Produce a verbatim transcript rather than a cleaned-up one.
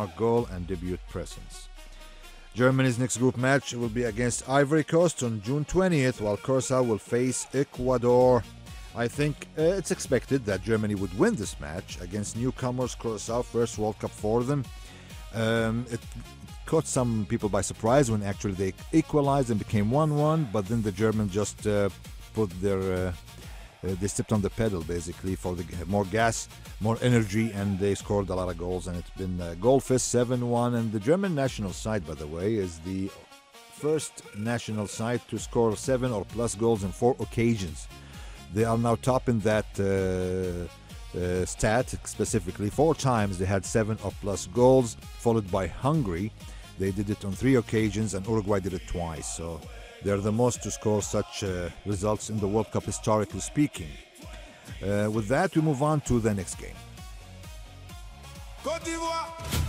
landmark goal and debut presence. Germany's next group match will be against Ivory Coast on June twentieth, while Curacao will face Ecuador. I think uh, it's expected that Germany would win this match against newcomers Curacao, first World Cup for them. Um, it caught some people by surprise when actually they equalized and became one one, but then the Germans just uh, put their uh, uh, they stepped on the pedal basically for the more gas, more energy, and they scored a lot of goals, and it's been uh, goal fest seven one. And the German national side, by the way, is the first national side to score seven or plus goals in four occasions. They are now topping that uh, uh, stat specifically. Four times they had seven or plus goals, followed by Hungary. They did it on three occasions, and Uruguay did it twice. So they're the most to score such uh, results in the World Cup, historically speaking. Uh, with that, we move on to the next game.